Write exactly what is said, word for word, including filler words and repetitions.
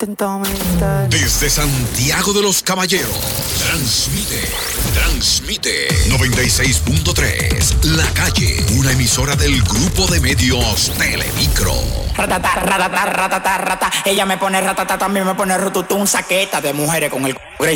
intentado meditar. Desde Santiago de los Caballeros, transmite, transmite noventa y seis punto tres, La Calle, una emisora del grupo de medios Telemicro. Ratata, ratata, ratata, ratata. Ella me pone ratata, también me pone rututum, saqueta de mujeres con el